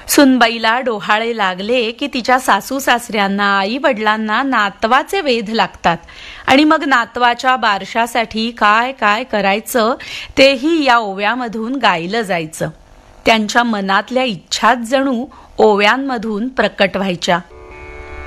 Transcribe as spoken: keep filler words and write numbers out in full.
सुनबाईला डोहाळे लागले की तिच्या सासू सासऱ्यांना आई वडिलांना नातवाचे वेध लागतात आणि मग नातवाच्या बारशासाठी काय काय करायचं तेही या ओव्यामधून गायलं जायचं. त्यांच्या मनातल्या इच्छाच जणू ओव्यांमधून प्रकट व्हायच्या.